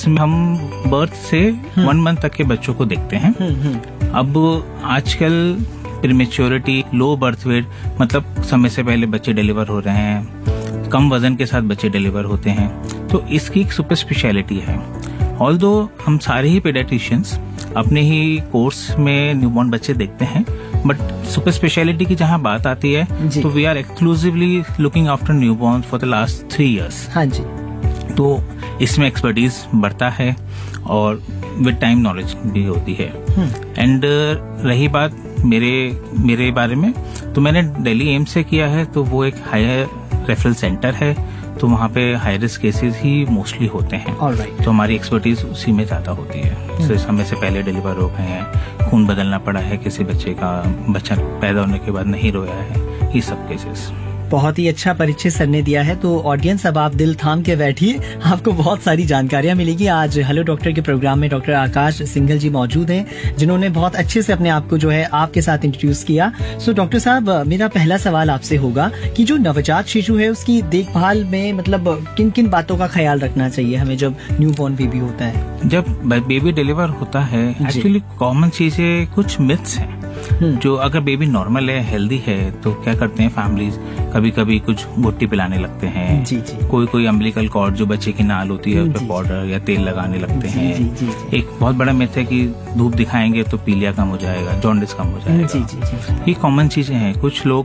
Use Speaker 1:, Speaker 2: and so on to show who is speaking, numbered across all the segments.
Speaker 1: हम बर्थ से 1 मंथ तक के बच्चों को देखते हैं। अब आजकल प्रीमेच्योरिटी, लो बर्थ वेट, मतलब समय से पहले बच्चे डिलीवर हो रहे हैं, कम वजन के साथ बच्चे डिलीवर होते हैं, तो इसकी एक सुपर स्पेशलिटी है। ऑल्दो हम सारे ही पेडियाट्रिशियंस अपने ही कोर्स में न्यूबॉर्न बच्चे देखते हैं, बट सुपर स्पेशलिटी की जहाँ बात आती है तो we are exclusively looking after newborn for the last 3 years।
Speaker 2: हाँ जी।
Speaker 1: तो इसमें एक्सपर्टीज बढ़ता है और विद टाइम नॉलेज भी होती है। एंड रही बात मेरे बारे में, तो मैंने दिल्ली एम्स से किया है, तो वो एक हायर रेफरल सेंटर है, तो वहाँ पे हाई रिस्क केसेस ही मोस्टली होते हैं।
Speaker 2: Alright.
Speaker 1: तो हमारी एक्सपर्टीज उसी में ज्यादा होती है। तो समय से पहले डिलीवर हो गए हैं, खून बदलना पड़ा है किसी बच्चे का, बच्चा पैदा होने के बाद नहीं रोया है, ये सब केसेस।
Speaker 2: बहुत ही अच्छा परिचय सर ने दिया है। तो ऑडियंस, अब आप दिल थाम के बैठिए, आपको बहुत सारी जानकारियां मिलेगी। आज हेलो डॉक्टर के प्रोग्राम में डॉक्टर आकाश सिंघल जी मौजूद हैं, जिन्होंने बहुत अच्छे से अपने आप को जो है आपके साथ इंट्रोड्यूस किया। सो डॉक्टर साहब, मेरा पहला सवाल आपसे होगा कि जो नवजात शिशु है उसकी देखभाल में मतलब किन किन बातों का ख्याल रखना चाहिए हमें जब न्यूबॉर्न बेबी होता है?
Speaker 1: जब बेबी डिलीवर होता है, एक्चुअली कॉमन चीजें, कुछ मिथ्स हैं। जो अगर बेबी नॉर्मल है, हेल्दी है, तो क्या करते हैं फैमिलीज, कभी कभी कुछ घुट्टी पिलाने लगते हैं।
Speaker 2: जी।
Speaker 1: कोई अम्बिलिकल कॉर्ड जो बच्चे की नाल होती है उस पर पाउडर या तेल लगाने लगते हैं। एक बहुत बड़ा मिथ है कि धूप दिखाएंगे तो पीलिया कम हो जाएगा, जॉन्डिस कम हो जाएगा। ये कॉमन चीजें हैं। कुछ लोग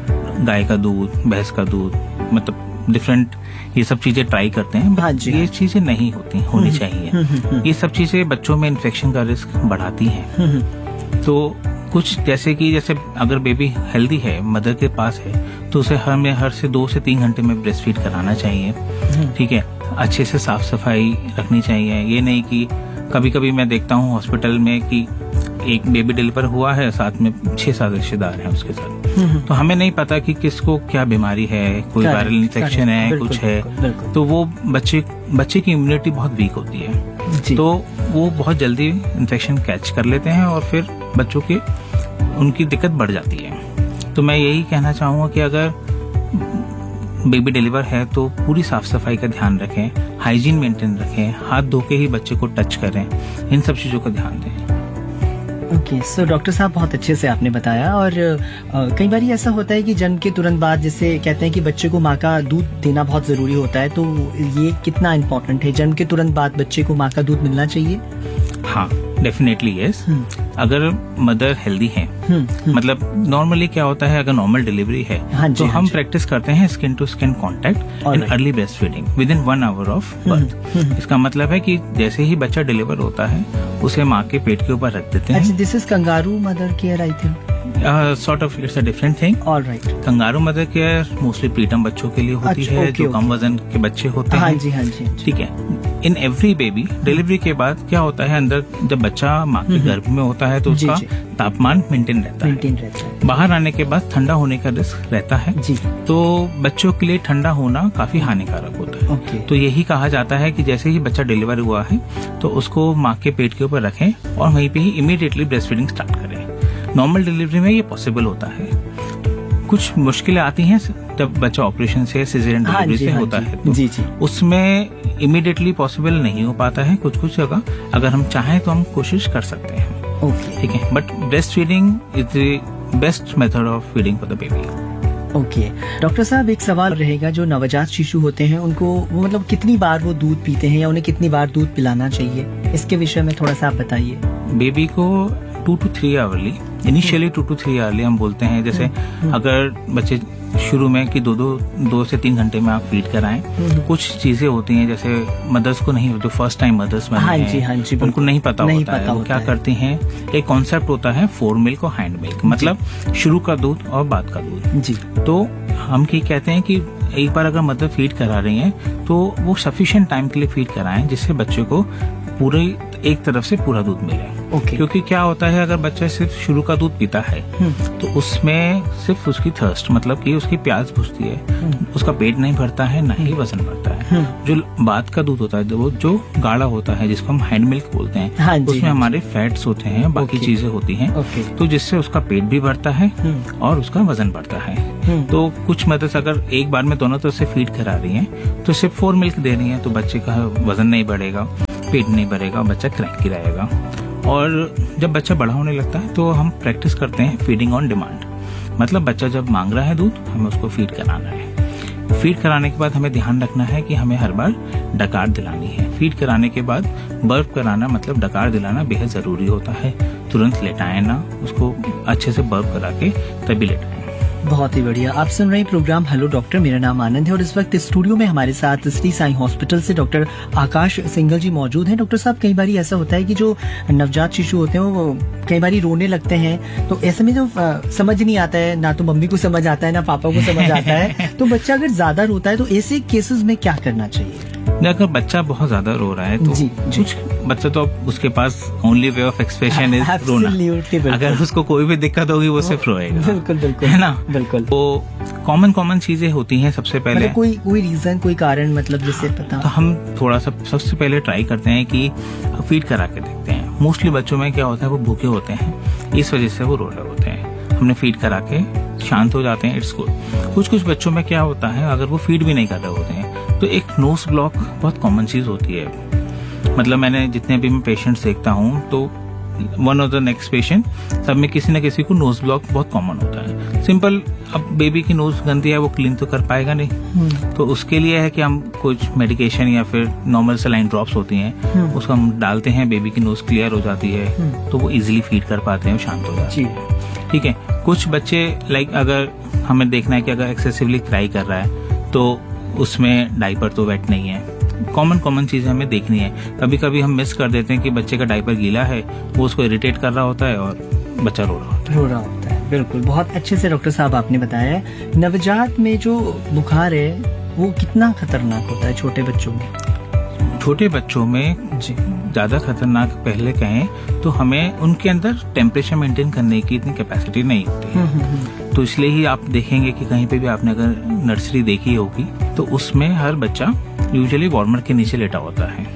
Speaker 1: गाय का दूध, भैंस का दूध, मतलब डिफरेंट ये सब चीजें ट्राई करते हैं, बट ये चीजें नहीं होनी चाहिए। ये सब चीजें बच्चों में इन्फेक्शन का रिस्क बढ़ाती हैं। तो कुछ जैसे अगर बेबी हेल्दी है, मदर के पास है, तो उसे हर से 2 से 3 घंटे में ब्रेस्ट फीड कराना चाहिए। ठीक है, अच्छे से साफ सफाई रखनी चाहिए। ये नहीं कि कभी कभी मैं देखता हूँ हॉस्पिटल में कि एक बेबी डिलीवर हुआ है, साथ में 6-7 रिश्तेदार हैं उसके साथ, तो हमें नहीं पता कि किसको क्या बीमारी है, कोई वायरल इन्फेक्शन है, कुछ है, तो वो बच्चे की इम्यूनिटी बहुत वीक होती है, तो वो बहुत जल्दी इन्फेक्शन कैच कर लेते हैं और फिर बच्चों की उनकी दिक्कत बढ़ जाती है। तो मैं यही कहना चाहूंगा कि अगर बेबी डिलीवर है तो पूरी साफ सफाई का ध्यान रखें, हाइजीन मेंटेन रखें, हाथ धो के ही बच्चे को टच करें, इन सब चीजों का ध्यान दें।
Speaker 2: ओके, सो डॉक्टर साहब, बहुत अच्छे से आपने बताया। और कई बार ऐसा होता है कि जन्म के तुरंत बाद, जैसे कहते हैं कि बच्चे को माँ का दूध देना बहुत जरूरी होता है, तो ये कितना इम्पोर्टेंट है? जन्म के तुरंत बाद बच्चे को माँ का दूध मिलना चाहिए?
Speaker 1: हाँ, डेफिनेटली यस। अगर मदर हेल्दी है, मतलब नॉर्मली क्या होता है, अगर नॉर्मल डिलीवरी है तो हम प्रैक्टिस करते हैं skin to skin contact in early breast feeding within 1 hour of birth. इसका मतलब है कि जैसे ही बच्चा डिलीवर होता है उसे माँ के पेट के ऊपर रख देते हैं।
Speaker 2: This is kangaroo mother care, I think.
Speaker 1: Sort of it's a different thing.
Speaker 2: Alright.
Speaker 1: Kangaroo mother care mostly preterm बच्चों के लिए होती है, जो कम वजन के बच्चे होते हैं।
Speaker 2: हाँ जी।
Speaker 1: ठीक है। इन एवरी बेबी डिलीवरी के बाद क्या होता है, अंदर जब बच्चा माँ के गर्भ में होता है तो उसका तापमान मेंटेन रहता है। बाहर आने के बाद ठंडा होने का रिस्क रहता है, तो बच्चों के लिए ठंडा होना काफी हानिकारक होता है। तो यही कहा जाता है कि जैसे ही बच्चा डिलीवर हुआ है तो उसको माँ के पेट के ऊपर रखें और वहीं पे ही इमीडिएटली ब्रेस्ट फीडिंग स्टार्ट करें। नॉर्मल डिलीवरी में ये पॉसिबल होता है। कुछ मुश्किलें आती हैं जब बच्चा ऑपरेशन से, सिजेरियन डिलीवरी से होता है, तो उसमें इमीडिएटली पॉसिबल नहीं हो पाता है। कुछ जगह अगर हम चाहें तो हम कोशिश कर सकते हैं। ठीक है, but breast feeding is the best method of feeding for the baby.
Speaker 2: Okay doctor साहब, एक सवाल रहेगा, जो नवजात शिशु होते हैं उनको मतलब कितनी बार वो दूध पीते हैं या उन्हें कितनी बार दूध पिलाना चाहिए, इसके विषय में थोड़ा सा आप बताइए।
Speaker 1: बेबी को 2 to 3 hourly, initially 2 to 3 hourly हम बोलते हैं। जैसे अगर बच्चे शुरू में कि 2 से 3 घंटे में आप फीड कराएं, कुछ चीजें होती हैं जैसे मदर्स को नहीं, जो फर्स्ट टाइम मदर्स बने हैं उनको नहीं पता होता है, वो क्या करती हैं, एक कॉन्सेप्ट होता है फोर मिल्क और हैंड मिल्क, मतलब शुरू का दूध और बाद का दूध। तो हम क्या कहते हैं कि एक बार अगर मदर फीड करा रही है तो वो सफिशिएंट टाइम के लिए फीड कराएं, जिससे बच्चे को पूरे एक तरफ से पूरा दूध मिले। क्योंकि क्या होता है, अगर बच्चा सिर्फ शुरू का दूध पीता है तो उसमें सिर्फ उसकी थर्स्ट, मतलब कि उसकी प्यास बुझती है, उसका पेट नहीं भरता है, ना ही वजन बढ़ता है। जो बाद का दूध होता है, वो जो गाढ़ा होता है, जिसको हम हैंड मिल्क बोलते हैं, उसमें हमारे फैट्स होते हैं, बाकी चीजें होती हैं, तो जिससे उसका पेट भी भरता है और उसका वजन बढ़ता है। तो कुछ मदद अगर एक बार में दोनों तरफ से फीड करा रही हैं, तो सिर्फ 4 मिल्क दे रही हैं, तो बच्चे का वजन नहीं बढ़ेगा, पेट नहीं भरेगा, बच्चा क्रैंकी रहेगा। और जब बच्चा बड़ा होने लगता है तो हम प्रैक्टिस करते हैं फीडिंग ऑन डिमांड, मतलब बच्चा जब मांग रहा है दूध, हमें उसको फीड कराना है। फीड कराने के बाद हमें ध्यान रखना है कि हमें हर बार डकार दिलानी है। फीड कराने के बाद बर्प कराना, मतलब डकार दिलाना बेहद जरूरी होता है। तुरंत लेटाएं ना, उसको अच्छे से बर्प करा के तभी लेटाएं।
Speaker 2: बहुत ही बढ़िया। आप सुन रहे हैं प्रोग्राम हेलो डॉक्टर, मेरा नाम आनंद है और इस वक्त स्टूडियो में हमारे साथ श्री साईं हॉस्पिटल से डॉक्टर आकाश सिंघल जी मौजूद हैं। डॉक्टर साहब, कई बार ऐसा होता है कि जो नवजात शिशु होते हैं वो कई बार रोने लगते हैं, तो ऐसे में जो समझ नहीं आता है, ना तो मम्मी को समझ आता है ना पापा को समझ आता है, तो बच्चा अगर ज्यादा रोता है तो ऐसे केसेस में क्या करना चाहिए?
Speaker 1: अगर बच्चा बहुत ज्यादा रो रहा है तो कुछ बच्चा तो उसके पास only way of expression is रोना। अगर उसको कोई भी दिक्कत होगी वो सिर्फ रोएगा।
Speaker 2: बिल्कुल बिल्कुल,
Speaker 1: है ना?
Speaker 2: बिल्कुल।
Speaker 1: तो कॉमन चीजें होती हैं। सबसे पहले
Speaker 2: कोई रीजन, कोई कारण, मतलब जिससे पता,
Speaker 1: तो हम थोड़ा सा सबसे पहले ट्राई करते हैं कि फीड करा के देखते हैं। मोस्टली बच्चों में क्या होता है, वो भूखे होते हैं, इस वजह से वो रो रहे होते हैं। हमने फीड करा के शांत हो जाते हैं, इट्स गुड। कुछ बच्चों में क्या होता है, अगर वो फीड भी नहीं कर रहे होते हैं तो एक नोज ब्लॉक बहुत कॉमन चीज होती है। मतलब मैंने जितने भी मैं पेशेंट्स देखता हूँ तो one of the next patient, सब में किसी न किसी को नोज ब्लॉक बहुत कॉमन होता है। सिंपल, अब बेबी की नोज गंदी है, वो क्लीन तो कर पाएगा नहीं, तो उसके लिए है कि हम कुछ मेडिकेशन या फिर नॉर्मल सलाइन ड्रॉप्स होती हैं, उसको हम डालते हैं, बेबी की नोज क्लियर हो जाती है, तो वो इजीली फीड कर पाते हैं, शांत हो जाते हैं। ठीक है। कुछ बच्चे अगर हमें देखना है कि अगर एक्सेसिवली क्राई कर रहा है तो उसमें डायपर तो वेट नहीं है। कॉमन चीजें हमें देखनी है। कभी कभी हम मिस कर देते हैं कि बच्चे का डायपर गीला है, वो उसको इरिटेट कर रहा होता है और बच्चा रो रहा होता है।
Speaker 2: बिल्कुल, बहुत अच्छे से डॉक्टर साहब आपने बताया है। नवजात में जो बुखार है वो कितना खतरनाक होता है छोटे बच्चों में?
Speaker 1: छोटे बच्चों में ज्यादा खतरनाक पहले कहें तो हमें उनके अंदर टेम्परेचर मेंटेन करने की इतनी कैपेसिटी नहीं होती है। तो इसलिए ही आप देखेंगे कि कहीं पे भी आपने अगर नर्सरी देखी होगी तो उसमें हर बच्चा यूजुअली वार्मर के नीचे लेटा होता है।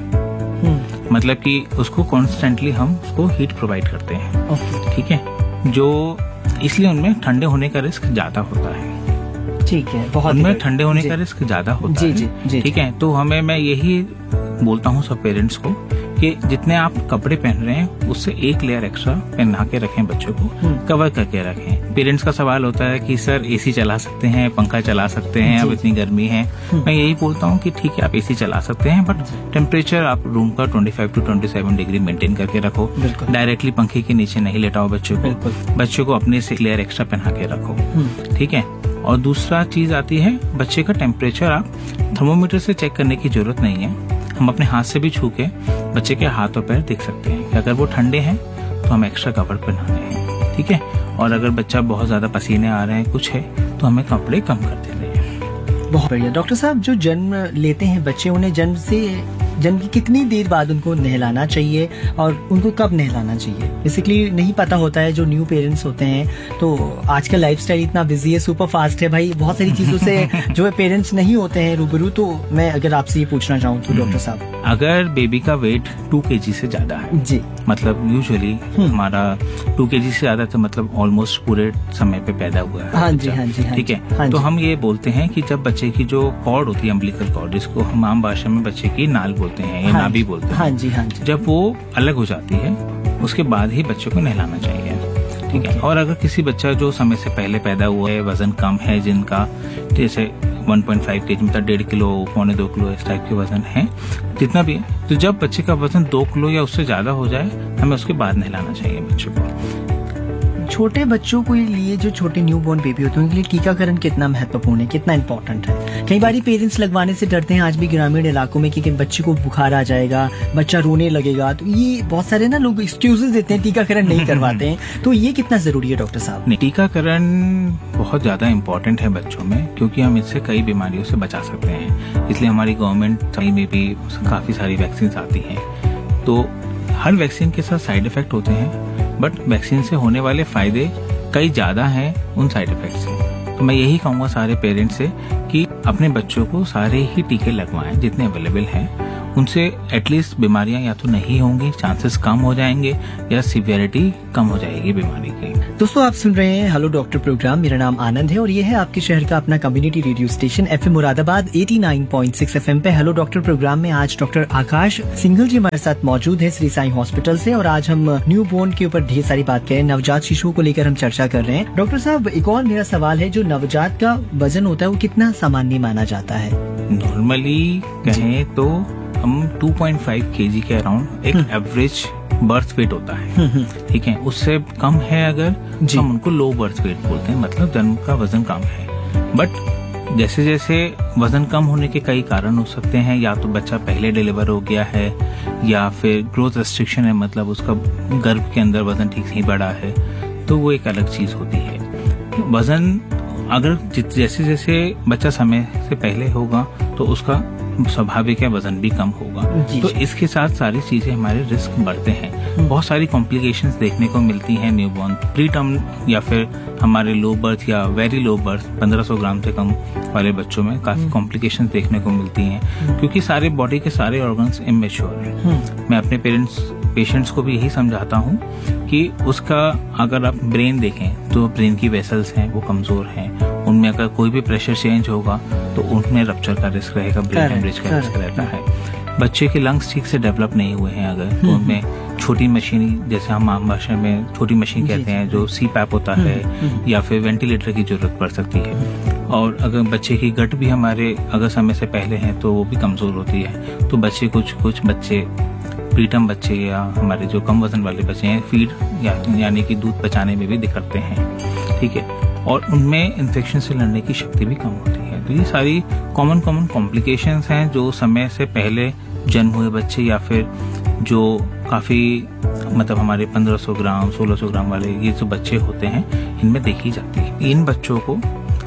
Speaker 1: मतलब कि उसको कॉन्स्टेंटली हम उसको हीट प्रोवाइड करते हैं। ठीक है, जो इसलिए उनमें ठंडे होने का रिस्क ज्यादा होता है।
Speaker 2: ठीक है, बहुत
Speaker 1: उनमें ठंडे होने का रिस्क ज्यादा होता है। ठीक है, तो हमें, मैं यही बोलता हूँ सब पेरेंट्स को कि जितने आप कपड़े पहन रहे हैं उससे एक लेयर एक्स्ट्रा पहना के रखें, बच्चों को कवर करके रखें। पेरेंट्स का सवाल होता है कि सर एसी चला सकते हैं, पंखा चला सकते हैं, अब इतनी गर्मी है। मैं यही बोलता हूँ कि ठीक है, आप एसी चला सकते हैं, बट टेम्परेचर आप रूम का 25 to 27 डिग्री मेंटेन करके रखो। डायरेक्टली पंखे के नीचे नहीं लेटाओ बच्चों को, बच्चों को अपने से लेयर एक्स्ट्रा पहना के रखो। ठीक है। और दूसरा चीज आती है, बच्चे का टेम्परेचर आप थर्मोमीटर से चेक करने की जरूरत नहीं है। हम अपने हाथ से भी छू के बच्चे के हाथ और पैर देख सकते हैं कि अगर वो ठंडे हैं तो हम एक्स्ट्रा कपड़े पहनाने हैं। ठीक है। और अगर बच्चा बहुत ज्यादा पसीने आ रहे हैं, कुछ है, तो हमें कपड़े कम कर देने हैं।
Speaker 2: बहुत बढ़िया। डॉक्टर साहब, जो जन्म लेते हैं बच्चे, उन्हें जन्म की कितनी देर बाद उनको नहलाना चाहिए और उनको कब नहलाना चाहिए? बेसिकली नहीं पता होता है जो न्यू पेरेंट्स होते हैं, तो आजकल लाइफस्टाइल इतना बिजी है, सुपर फास्ट है भाई, बहुत सारी चीजों से जो है पेरेंट्स नहीं होते हैं रूबरू। तो मैं अगर आपसे ये पूछना चाहूँ तो डॉक्टर साहब,
Speaker 1: अगर बेबी का वेट 2 kg से ज्यादा है जी, मतलब यूजुअली हमारा 2 kg से ज्यादा, तो मतलब ऑलमोस्ट पूरे समय पे पैदा हुआ है।
Speaker 2: हाँ जी, हाँ जी,
Speaker 1: ठीक है। तो हम ये बोलते हैं कि जब बच्चे की जो कॉर्ड होती है, अम्बिलिकल कॉर्ड, जिसको हम आम भाषा में बच्चे की नाल बोलते हैं या नाभि बोलते हैं,
Speaker 2: हाँ जी, हाँ जी,
Speaker 1: जब वो अलग हो जाती है उसके बाद ही बच्चे को नहलाना चाहिए। ठीक है। और अगर किसी बच्चा जो समय से पहले पैदा हुआ है, वजन कम है, जिनका जैसे 1.5 kg मतलब 1.5 किलो, 1.25 किलो इस टाइप के वजन है, जितना भी है, तो जब बच्चे का वजन 2 किलो या उससे ज्यादा हो जाए, हमें उसके बाद नहलाना चाहिए बच्चों को।
Speaker 2: छोटे बच्चों के लिए, जो छोटे न्यूबॉर्न बेबी होते हैं, उनके लिए टीकाकरण कितना महत्वपूर्ण है, कितना इम्पोर्टेंट है? कई बार पेरेंट्स लगवाने से डरते हैं आज भी ग्रामीण इलाकों में कि बच्चे को बुखार आ जाएगा, बच्चा रोने लगेगा, तो ये बहुत सारे ना लोग एक्सक्यूजेस देते हैं, टीकाकरण नहीं करवाते हैं। तो ये कितना जरूरी है डॉक्टर साहब?
Speaker 1: टीकाकरण बहुत ज्यादा इम्पोर्टेंट है बच्चों में, क्योंकि हम इससे कई बीमारियों से बचा सकते हैं। इसलिए हमारी गवर्नमेंट में भी काफी सारी वैक्सीन आती हैं। तो हर वैक्सीन के साथ साइड इफेक्ट होते हैं, बट वैक्सीन से होने वाले फायदे कई ज्यादा हैं उन साइड इफेक्ट से। तो मैं यही कहूँगा सारे पेरेंट्स से कि अपने बच्चों को सारे ही टीके लगवाएं जितने अवेलेबल हैं। उनसे एटलीस्ट बीमारियां या तो नहीं होंगी, चांसेस कम हो जाएंगे, या सिवियरिटी कम हो जाएगी बीमारी की।
Speaker 2: दोस्तों, आप सुन रहे हैं हेलो डॉक्टर प्रोग्राम। मेरा नाम आनंद है और ये है आपके शहर का अपना community radio station FM Moradabad 89.6 FM पे हेलो डॉक्टर प्रोग्राम में आज डॉक्टर आकाश सिंघल जी हमारे साथ मौजूद है श्री साईं हॉस्पिटल से, और आज हम न्यू बोर्न के ऊपर ढेर सारी बात करें, नवजात शिशुओं को लेकर हम चर्चा कर रहे हैं। डॉक्टर साहब, एक और मेरा सवाल है, जो नवजात का वजन होता है वो कितना सामान्य माना जाता है?
Speaker 1: नॉर्मली कहें तो हम 2.5 kg के अराउंड एक एवरेज बर्थ वेट होता है, ठीक है। उससे कम है अगर हम उनको लो बर्थ वेट बोलते हैं, मतलब जन्म का वजन कम है। बट जैसे जैसे वजन कम होने के कई कारण हो सकते हैं, या तो बच्चा पहले डिलीवर हो गया है, या फिर ग्रोथ रेस्ट्रिक्शन है, मतलब उसका गर्भ के अंदर वजन ठीक से नहीं बढ़ा है, तो वो एक अलग चीज होती है। वजन अगर जैसे जैसे बच्चा समय से पहले होगा तो उसका स्वाभाविक है वजन भी कम होगा, तो इसके साथ सारी चीजें हमारे रिस्क बढ़ते हैं। बहुत सारी कॉम्प्लिकेशंस देखने को मिलती हैं न्यूबॉर्न प्री टर्म या फिर हमारे लो बर्थ या वेरी लो बर्थ 1500 ग्राम से कम वाले बच्चों में काफी कॉम्प्लिकेशंस देखने को मिलती हैं, क्योंकि सारे बॉडी के सारे ऑर्गन्स इमेच्योर हैं। मैं अपने पेशेंट्स को भी यही समझाता हूँ कि उसका अगर आप ब्रेन देखें तो ब्रेन की वेसल्स हैं वो कमजोर हैं, उनमें अगर कोई भी प्रेशर चेंज होगा तो उनमें रप्चर का रिस्क रहेगा, ब्रेन हेमरेज का रिस्क रहता है। बच्चे के लंग्स ठीक से डेवलप नहीं हुए हैं अगर, तो उनमें छोटी मशीन, जैसे हम आम भाषा में छोटी मशीन कहते हैं, जो CPAP होता है, या फिर वेंटिलेटर की जरूरत पड़ सकती है। और अगर बच्चे की गट भी हमारे अगर समय से पहले हैं तो वो भी कमजोर होती है। तो बच्चे कुछ बच्चे प्रीटर्म बच्चे या हमारे जो कम वजन वाले बच्चे हैं, फीड यानी कि दूध पचाने में भी दिक्कतें हैं, ठीक है, और उनमें इन्फेक्शन से लड़ने की शक्ति भी कम होती है। तो ये सारी कॉमन कॉम्प्लिकेशंस हैं जो समय से पहले जन्म हुए बच्चे या फिर जो काफी मतलब हमारे 1500 ग्राम 1600 ग्राम वाले ये जो बच्चे होते हैं, इनमें देखी जाती है। इन बच्चों को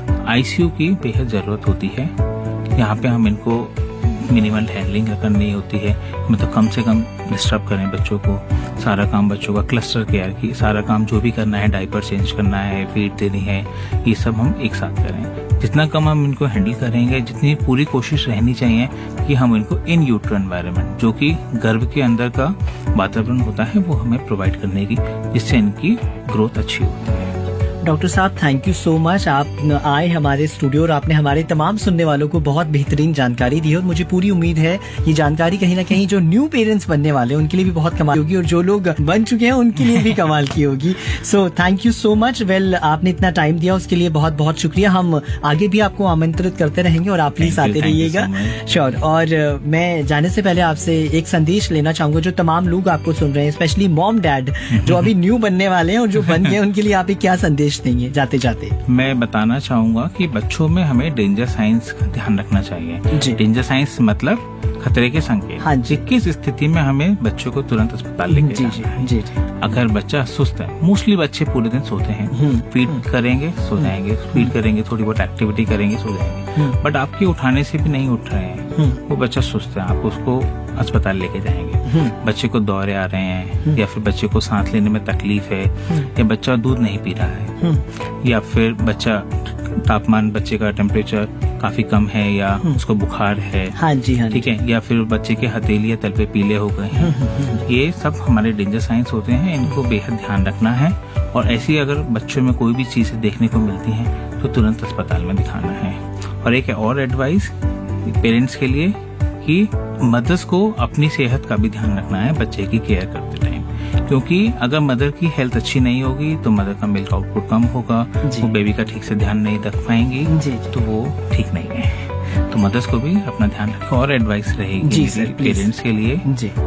Speaker 1: ICU की बेहद जरूरत होती है। यहाँ पे हम इनको मिनिमल हैंडलिंग करनी होती है, मतलब कम से कम डिस्टर्ब करें बच्चों को। सारा काम बच्चों का क्लस्टर केयर की, सारा काम जो भी करना है, डायपर चेंज करना है, फीड देनी है, ये सब हम एक साथ करें। जितना कम हम इनको हैंडल करेंगे, जितनी पूरी कोशिश रहनी चाहिए कि हम इनको इन यूट्रो एनवायरनमेंट, जो कि गर्भ के अंदर का वातावरण होता है, वो हमें प्रोवाइड करने की, जिससे इनकी ग्रोथ अच्छी होती है।
Speaker 2: डॉक्टर साहब, थैंक यू सो मच, आप आए हमारे स्टूडियो और आपने हमारे तमाम सुनने वालों को बहुत बेहतरीन जानकारी दी, और मुझे पूरी उम्मीद है ये जानकारी कहीं ना कहीं जो न्यू पेरेंट्स बनने वाले हैं उनके लिए भी बहुत कमाल होगी, और जो लोग बन चुके हैं उनके लिए भी कमाल की होगी। So thank you so much. Well, आपने इतना टाइम दिया उसके लिए बहुत बहुत शुक्रिया। हम आगे भी आपको आमंत्रित करते रहेंगे और आप प्लीज आते रहिएगा। श्योर। और मैं जाने से पहले आपसे एक संदेश लेना चाहूंगा, जो तमाम लोग आपको सुन रहे हैं, स्पेशली मॉम डैड जो अभी न्यू बनने वाले हैं और जो बन गए, उनके लिए आप क्या संदेश देंगे जाते जाते?
Speaker 1: मैं बताना चाहूंगा कि बच्चों में हमें डेंजर साइंस का ध्यान रखना चाहिए। डेंजर साइंस मतलब खतरे के संकेत।
Speaker 2: हाँ जी।
Speaker 1: किस स्थिति में हमें बच्चों को तुरंत अस्पताल लेके जाना है।
Speaker 2: जी।
Speaker 1: अगर बच्चा सुस्त है, मोस्टली बच्चे पूरे दिन सोते हैं, फीड करेंगे सो जाएंगे, फीड करेंगे, थोड़ी बहुत एक्टिविटी करेंगे, सो जाएंगे, बट आपके उठाने से भी नहीं उठ रहे हैं, वो बच्चा सुस्त है, आप उसको अस्पताल लेके जाएंगे। बच्चे को दौरे आ रहे हैं, या फिर बच्चे को सांस लेने में तकलीफ है, या बच्चा दूध नहीं पी रहा है, या फिर बच्चा तापमान, बच्चे का टेम्परेचर काफी कम है, या उसको बुखार है,
Speaker 2: हाँ जी,
Speaker 1: ठीक है, या फिर बच्चे के हथेली या तल पे पीले हो गए हैं, ये सब हमारे डेंजर साइंस होते हैं। इनको बेहद ध्यान रखना है, और ऐसी अगर बच्चों में कोई भी चीजें देखने को मिलती हैं तो तुरंत अस्पताल में दिखाना है। और एक और एडवाइस पेरेंट्स के लिए कि मदर्स को अपनी सेहत का भी ध्यान रखना है बच्चे की केयर करते टाइम, क्योंकि अगर मदर की हेल्थ अच्छी नहीं होगी तो मदर का मिल्क आउटपुट कम होगा, वो बेबी का ठीक से ध्यान नहीं रख पाएंगी, तो वो ठीक नहीं है। तो मदर्स को भी अपना ध्यान रखें। और एडवाइस रहेगी पेरेंट्स के लिए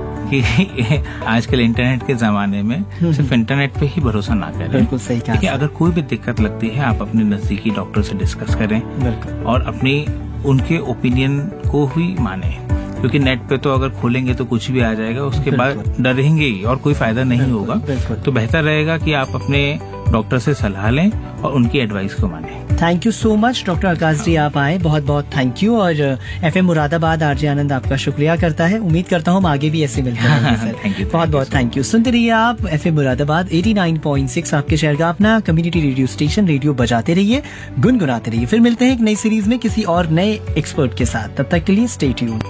Speaker 1: कि आजकल इंटरनेट के जमाने में सिर्फ इंटरनेट पे ही भरोसा ना करें।
Speaker 2: बिल्कुल सही कहा।
Speaker 1: अगर कोई भी दिक्कत लगती है, आप अपने नजदीकी डॉक्टर से डिस्कस करें और अपनी उनके ओपिनियन को ही माने, क्योंकि नेट पे तो अगर खोलेंगे तो कुछ भी आ जाएगा, उसके बाद डरेंगे ही और कोई फायदा नहीं होगा। तो बेहतर रहेगा कि आप अपने डॉक्टर से सलाह लें और उनकी एडवाइस को मानें।
Speaker 2: Thank you so much doctor आकाश जी, आप आए, बहुत बहुत थैंक यू। और FM मुरादाबाद आरजे आनंद आपका शुक्रिया करता है। उम्मीद करता हूँ हम आगे भी ऐसे मिलते रहेंगे सर।
Speaker 1: थैंक यू,
Speaker 2: बहुत बहुत थैंक यू। सुनते रहिए आप FM मुरादाबाद 89.6 आपके शहर का अपना कम्युनिटी रेडियो स्टेशन। रेडियो बजाते रहिए, गुनगुनाते रहिए। फिर मिलते हैं एक नई सीरीज में किसी और नए एक्सपर्ट के साथ। तब तक के लिए स्टे ट्यून्ड।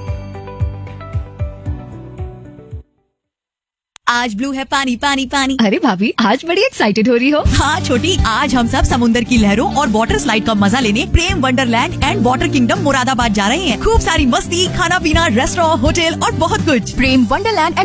Speaker 3: आज ब्लू है पानी पानी पानी।
Speaker 4: अरे भाभी, आज बड़ी एक्साइटेड हो रही हो।
Speaker 3: हाँ छोटी, आज हम सब समुंदर की लहरों और वाटर स्लाइड का मजा लेने प्रेम Wonderland and water kingdom Moradabad जा रहे हैं। खूब सारी मस्ती, खाना पीना, रेस्टोरेंट, होटल और बहुत कुछ।
Speaker 4: प्रेम वंडरलैंड